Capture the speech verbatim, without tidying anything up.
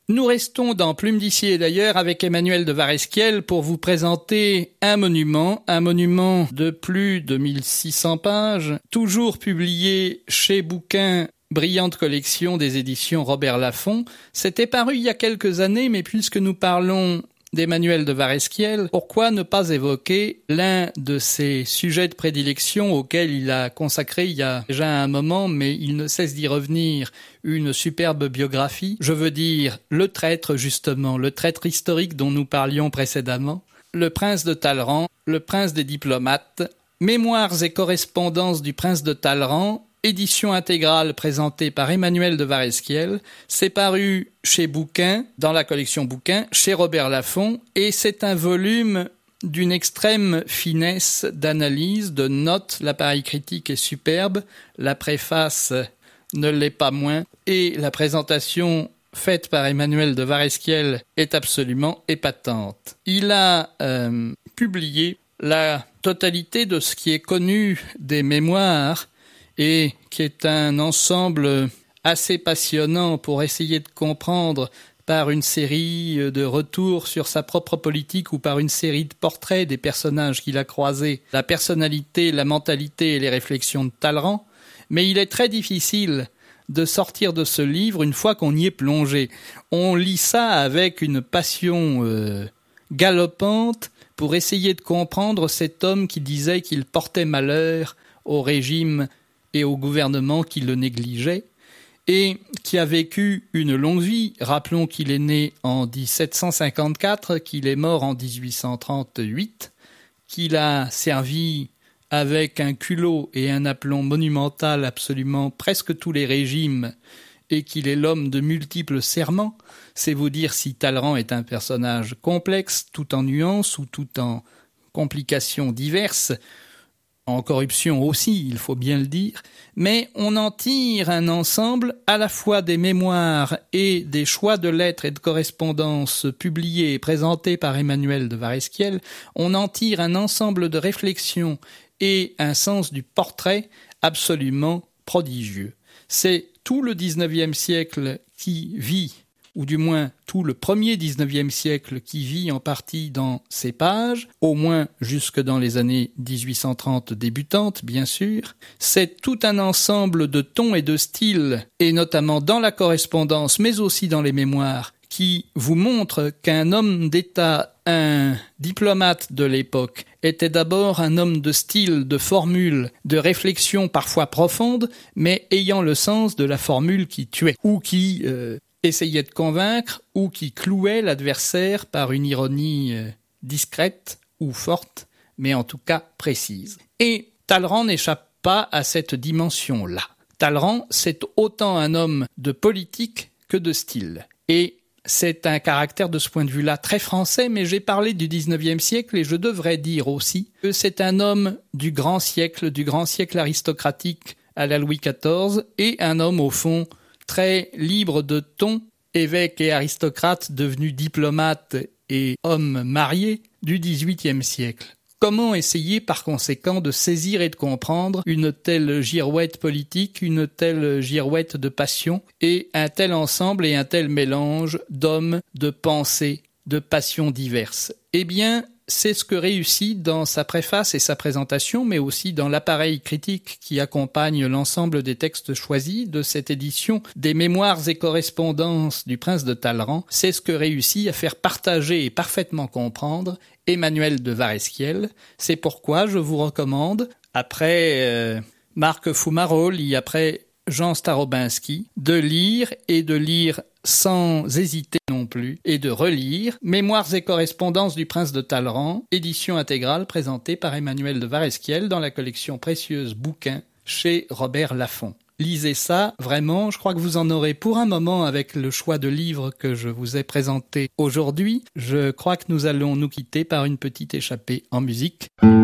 Nous restons dans Plume d'ici et d'ailleurs avec Emmanuel de Varesquiel pour vous présenter un monument, un monument de plus de mille six cents pages, toujours publié chez Bouquin, brillante collection des éditions Robert Laffont. C'était paru il y a quelques années, mais puisque nous parlons d'Emmanuel de Varesquiel, pourquoi ne pas évoquer l'un de ses sujets de prédilection auxquels il a consacré il y a déjà un moment, mais il ne cesse d'y revenir, une superbe biographie. Je veux dire le traître justement, le traître historique dont nous parlions précédemment, le prince de Talleyrand, le prince des diplomates, mémoires et correspondances du prince de Talleyrand, édition intégrale présentée par Emmanuel de Varesquiel. C'est paru chez Bouquin, dans la collection Bouquin, chez Robert Laffont, et c'est un volume d'une extrême finesse d'analyse, de notes. L'appareil critique est superbe, la préface ne l'est pas moins, et la présentation faite par Emmanuel de Varesquiel est absolument épatante. Il a euh, publié la totalité de ce qui est connu des mémoires et qui est un ensemble assez passionnant pour essayer de comprendre par une série de retours sur sa propre politique ou par une série de portraits des personnages qu'il a croisés, la personnalité, la mentalité et les réflexions de Talleyrand. Mais il est très difficile de sortir de ce livre une fois qu'on y est plongé. On lit ça avec une passion euh, galopante pour essayer de comprendre cet homme qui disait qu'il portait malheur au régime et au gouvernement qui le négligeait, et qui a vécu une longue vie. Rappelons qu'il est né en dix-sept cent cinquante-quatre, qu'il est mort en dix-huit cent trente-huit, qu'il a servi avec un culot et un aplomb monumental absolument presque tous les régimes, et qu'il est l'homme de multiples serments. C'est vous dire si Talleyrand est un personnage complexe, tout en nuances ou tout en complications diverses, en corruption aussi, il faut bien le dire, mais on en tire un ensemble à la fois des mémoires et des choix de lettres et de correspondances publiés et présentés par Emmanuel de Varesquiel, on en tire un ensemble de réflexions et un sens du portrait absolument prodigieux. C'est tout le dix-neuvième siècle qui vit, ou du moins tout le premier dix-neuvième siècle qui vit en partie dans ces pages, au moins jusque dans les années dix-huit cent trente débutantes, bien sûr. C'est tout un ensemble de tons et de styles, et notamment dans la correspondance, mais aussi dans les mémoires, qui vous montre qu'un homme d'État, un diplomate de l'époque, était d'abord un homme de style, de formule, de réflexion parfois profonde, mais ayant le sens de la formule qui tuait, ou qui euh, essayait de convaincre, ou qui clouait l'adversaire par une ironie euh, discrète ou forte, mais en tout cas précise. Et Talleyrand n'échappe pas à cette dimension-là. Talleyrand, c'est autant un homme de politique que de style. Et c'est un caractère de ce point de vue-là très français, mais j'ai parlé du dix-neuvième siècle et je devrais dire aussi que c'est un homme du grand siècle, du grand siècle aristocratique à la Louis quatorze, et un homme au fond très libre de ton, évêque et aristocrate devenu diplomate et homme marié du dix-huitième siècle. Comment essayer par conséquent de saisir et de comprendre une telle girouette politique, une telle girouette de passion, et un tel ensemble et un tel mélange d'hommes, de pensées, de passions diverses? Eh bien, c'est ce que réussit dans sa préface et sa présentation, mais aussi dans l'appareil critique qui accompagne l'ensemble des textes choisis de cette édition des mémoires et correspondances du prince de Talleyrand. C'est ce que réussit à faire partager et parfaitement comprendre Emmanuel de Varesquiel. C'est pourquoi je vous recommande, après euh, Marc Fumaroli, après Jean Starobinski, de lire et de lire sans hésiter non plus, et de relire Mémoires et correspondances du prince de Talleyrand, édition intégrale présentée par Emmanuel de Varesquiel dans la collection précieuse Bouquin chez Robert Laffont. Lisez ça, vraiment, je crois que vous en aurez pour un moment avec le choix de livres que je vous ai présenté aujourd'hui. Je crois que nous allons nous quitter par une petite échappée en musique.